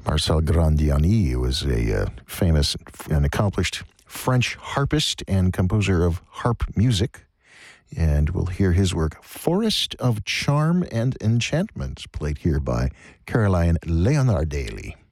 Marcel Grandiani was a famous and accomplished French harpist and composer of harp music. And we'll hear his work, Forest of Charm and Enchantment, played here by Caroline Leonardelli.